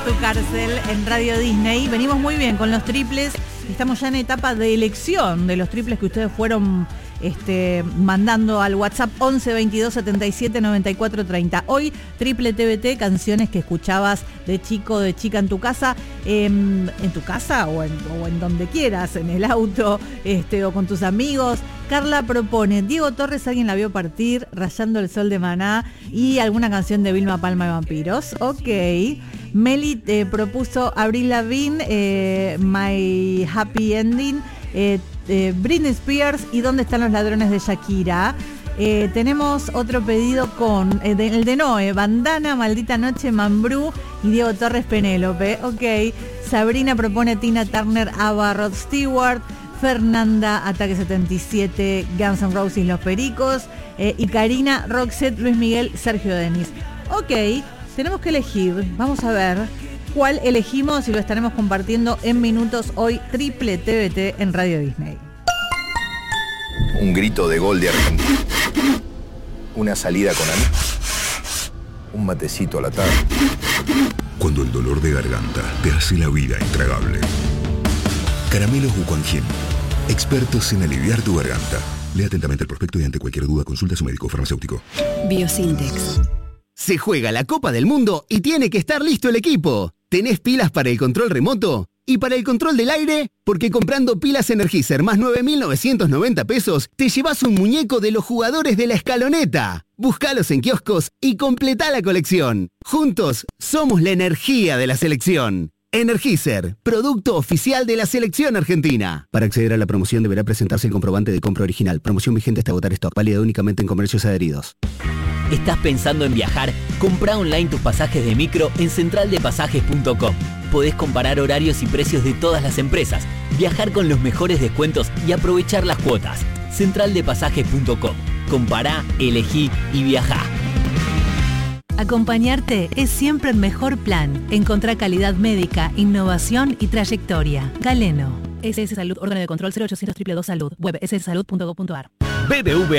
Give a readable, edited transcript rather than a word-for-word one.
Tu cárcel en Radio Disney. Venimos muy bien con los triples. Estamos ya en etapa de elección de los triples que ustedes fueron mandando al WhatsApp 11 22 77 94 30. Hoy triple TBT, canciones que escuchabas de chico, de chica en tu casa, en tu casa o en donde quieras, en el auto, o con tus amigos. Carla propone Diego Torres, alguien la vio partir, Rayando el Sol de Maná y alguna canción de Vilma Palma de Vampiros. Ok. Meli propuso Avril Lavigne, My Happy Ending, Britney Spears y ¿Dónde están los ladrones de Shakira? Tenemos otro pedido con el de Noé, Bandana, Maldita Noche, Mambrú y Diego Torres, Penélope. Ok. Sabrina propone Tina Turner, ABBA, Rod Stewart. Fernanda, Ataque 77, Guns N' Roses, Los Pericos. Y Karina, Roxette, Luis Miguel, Sergio Denis. Ok, tenemos que elegir. Vamos a ver cuál elegimos y lo estaremos compartiendo en minutos hoy. Triple TBT en Radio Disney. Un grito de gol de Argentina. Una salida con amigos. Un matecito a la tarde. Cuando el dolor de garganta te hace la vida intragable. Caramelos Wuquanjin, expertos en aliviar tu garganta. Lea atentamente el prospecto y ante cualquier duda consulta a su médico farmacéutico. Biosintex. Se juega la Copa del Mundo y tiene que estar listo el equipo. ¿Tenés pilas para el control remoto? ¿Y para el control del aire? Porque comprando pilas Energizer más 9.990 pesos, te llevas un muñeco de los jugadores de la escaloneta. Búscalos en kioscos y completá la colección. Juntos, somos la energía de la selección. Energizer, producto oficial de la selección argentina. Para acceder a la promoción deberá presentarse el comprobante de compra original. Promoción vigente hasta agotar stock. Válida únicamente en comercios adheridos. ¿Estás pensando en viajar? Comprá online tus pasajes de micro en centraldepasajes.com. Podés comparar horarios y precios de todas las empresas, viajar con los mejores descuentos y aprovechar las cuotas. Centraldepasajes.com. Compará, elegí y viajá. Acompañarte es siempre el mejor plan. Encontrá calidad médica, innovación y trayectoria. Galeno. SS Salud, órgano de control 0800 222 Salud. Web sssalud.gov.ar. BBVA